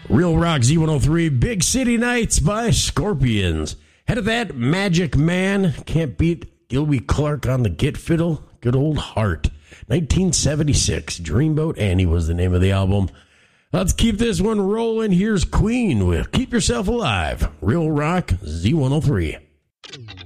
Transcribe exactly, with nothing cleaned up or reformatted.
Real Rock Z one oh three, Big City Nights by Scorpions. Head of that, Magic Man. Can't beat Gilby Clarke on the git fiddle. Good old heart. nineteen seventy-six, Dreamboat Annie was the name of the album. Let's keep this one rolling. Here's Queen with Keep Yourself Alive. Real Rock Z one oh three.